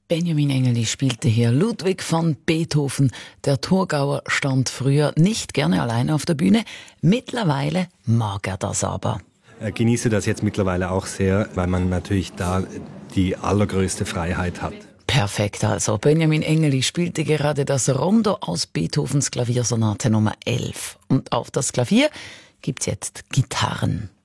Benjamin Engeli spielte hier Ludwig van Beethoven. Der Thurgauer stand früher nicht gerne alleine auf der Bühne. Mittlerweile mag er das aber. Ich genieße das jetzt mittlerweile auch sehr, weil man natürlich da die allergrößte Freiheit hat. Perfekt also. Benjamin Engeli spielte gerade das Rondo aus Beethovens Klaviersonate Nummer 11. Und auf das Klavier gibt's jetzt Gitarren.